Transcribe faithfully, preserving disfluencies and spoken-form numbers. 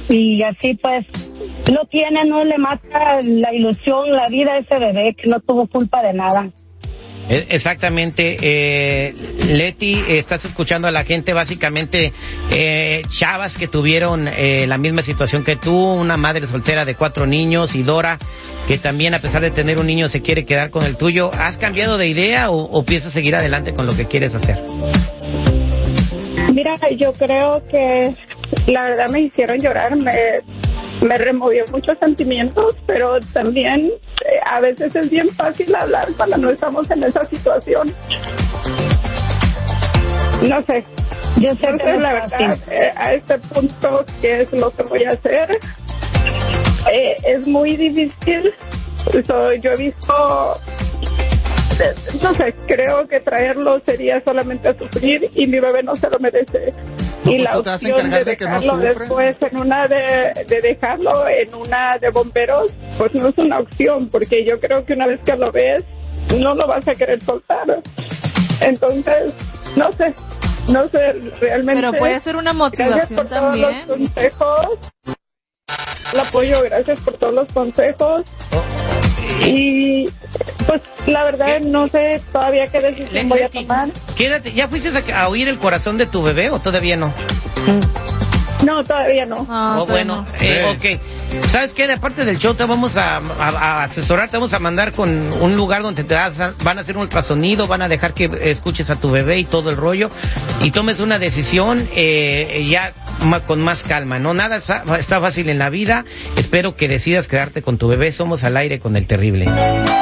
y así pues no tiene, no le mata la ilusión, la vida a ese bebé que no tuvo culpa de nada. Exactamente, eh, Leti, estás escuchando a la gente, básicamente eh, chavas que tuvieron eh, la misma situación que tú, una madre soltera de cuatro niños, y Dora, que también a pesar de tener un niño se quiere quedar con el tuyo. ¿Has cambiado de idea o, o piensas seguir adelante con lo que quieres hacer? Mira, yo creo que la verdad me hicieron llorar, me, me removió muchos sentimientos, pero también eh, a veces es bien fácil hablar cuando no estamos en esa situación. No sé, yo sé no que la verdad eh, a este punto qué es lo que voy a hacer. Eh, es muy difícil, so, yo he visto... No sé, creo que traerlo sería solamente a sufrir y mi bebé no se lo merece. No, y pues la opción de, de dejarlo no después en una de, de dejarlo en una de bomberos, pues no es una opción, porque yo creo que una vez que lo ves, no lo vas a querer soltar. Entonces, no sé, no sé realmente. Pero puede ser una motivación por también. Todos los consejos, el apoyo, gracias por todos los consejos. Y pues la verdad ¿Qué? no sé todavía qué decisión Le, voy a tomar. Quédate, ¿ya fuiste a, a oír el corazón de tu bebé o todavía no? No, todavía no. Ah, oh, bueno, no. eh, ok. ¿Sabes qué? De aparte del show te vamos a, a, a asesorar, te vamos a mandar con un lugar donde te das, van a hacer un ultrasonido, van a dejar que escuches a tu bebé y todo el rollo, y tomes una decisión eh, ya con más calma, ¿no? Nada está, está fácil en la vida. Espero que decidas quedarte con tu bebé. Somos al aire con El Terrible.